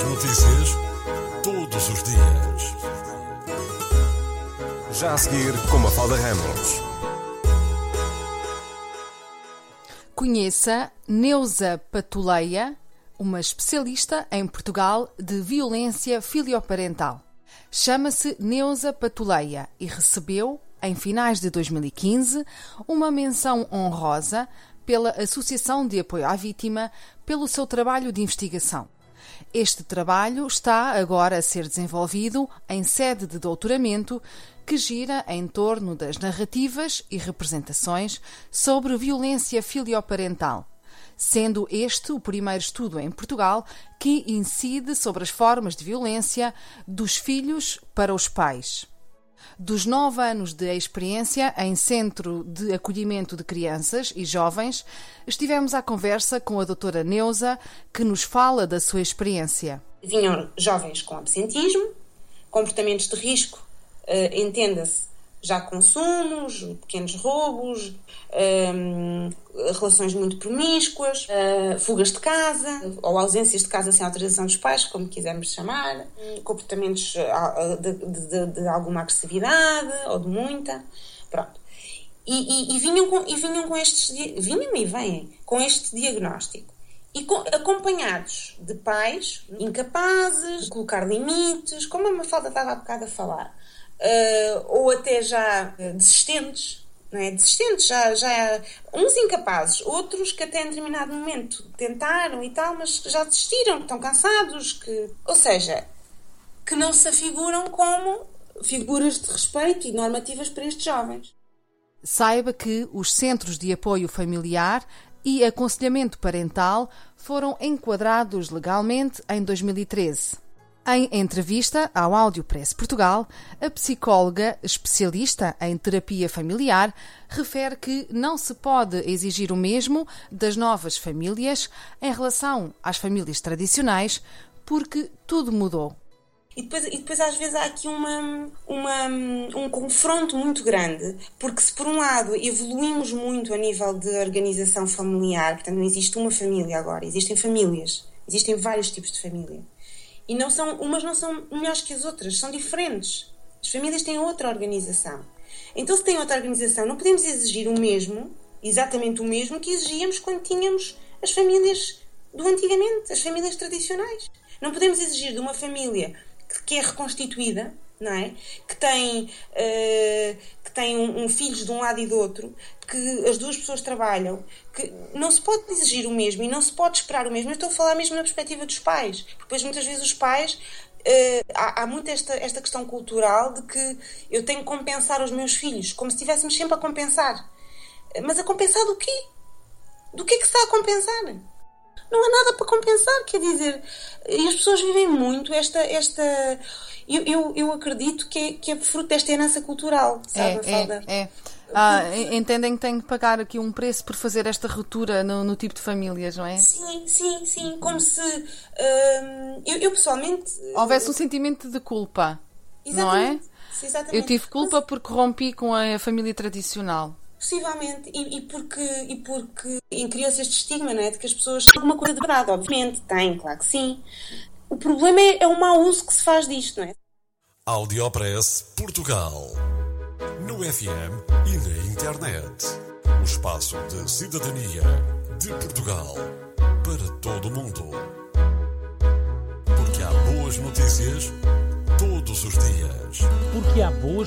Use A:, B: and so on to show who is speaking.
A: Boas notícias todos os dias. Já a seguir com Mafalda Ramos.
B: Conheça Neuza Patuleia, uma especialista em Portugal de violência filioparental. Chama-se Neuza Patuleia e recebeu, em finais de 2015, uma menção honrosa pela Associação de Apoio à Vítima pelo seu trabalho de investigação. Este trabalho está agora a ser desenvolvido em sede de doutoramento que gira em torno das narrativas e representações sobre violência filioparental, sendo este o primeiro estudo em Portugal que incide sobre as formas de violência dos filhos para os pais. Dos 9 anos de experiência em Centro de Acolhimento de Crianças e Jovens, estivemos à conversa com a doutora Neuza, que nos fala da sua experiência.
C: Vinham jovens com absentismo, comportamentos de risco, entenda-se, já consumos, pequenos roubos, relações muito promíscuas, fugas de casa ou ausências de casa sem autorização dos pais, como quisermos chamar, comportamentos de alguma agressividade ou de muita, pronto. E vinham e vêm com este diagnóstico. E acompanhados de pais incapazes de colocar limites, como a Mafalda estava há bocado a falar, ou até já desistentes, não é? Desistentes, já uns incapazes, outros que até em determinado momento tentaram e tal, mas já desistiram, estão cansados, ou seja, que não se afiguram como figuras de respeito e normativas para estes jovens.
B: Saiba que os Centros de Apoio Familiar e Aconselhamento Parental foram enquadrados legalmente em 2013. Em entrevista ao Áudio Press Portugal, a psicóloga especialista em terapia familiar refere que não se pode exigir o mesmo das novas famílias em relação às famílias tradicionais, porque tudo mudou.
C: E depois às vezes há aqui um confronto muito grande, porque se por um lado evoluímos muito a nível de organização familiar, portanto não existe uma família agora, existem famílias, existem vários tipos de família. E umas não são melhores que as outras, são diferentes. As famílias têm outra organização. Então, se têm outra organização, não podemos exigir o mesmo, exatamente o mesmo, que exigíamos quando tínhamos as famílias do antigamente, as famílias tradicionais. Não podemos exigir de uma família que é reconstituída, não é? Que tem filhos de um lado e do outro, que as duas pessoas trabalham, que não se pode exigir o mesmo e não se pode esperar o mesmo. Eu estou a falar mesmo na perspectiva dos pais, porque depois muitas vezes os pais, há muito esta questão cultural de que eu tenho que compensar os meus filhos, como se estivéssemos sempre a compensar. Mas a compensar do quê? Do que é que se está a compensar? Não há nada para compensar, quer dizer, e as pessoas vivem muito eu acredito que é fruto desta herança cultural, sabe, Mafalda?
B: Entendem que têm que pagar aqui um preço por fazer esta ruptura no tipo de famílias, não é?
C: Sim, como se eu pessoalmente...
B: houvesse um sentimento de culpa, não é?
C: Exatamente.
B: Eu tive culpa porque rompi com a família tradicional.
C: Possivelmente, e porque criou-se este estigma, não é? De que as pessoas têm alguma coisa de verdade, obviamente, têm, claro que sim. O problema é o mau uso que se faz disto, não é?
A: Audiopress Portugal. No FM e na internet. O espaço de cidadania de Portugal para todo o mundo. Porque há boas notícias todos os dias.
D: Porque há boas